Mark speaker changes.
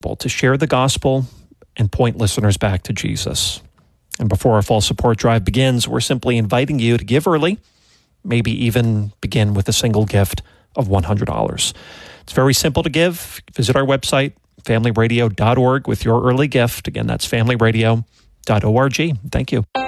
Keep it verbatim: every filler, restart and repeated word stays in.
Speaker 1: to share the gospel and point listeners back to Jesus. And before our fall support drive begins, we're simply inviting you to give early, maybe even begin with a single gift of one hundred dollars. It's very simple to give. Visit our website, family radio dot org, with your early gift. Again, that's family radio dot org. Thank you.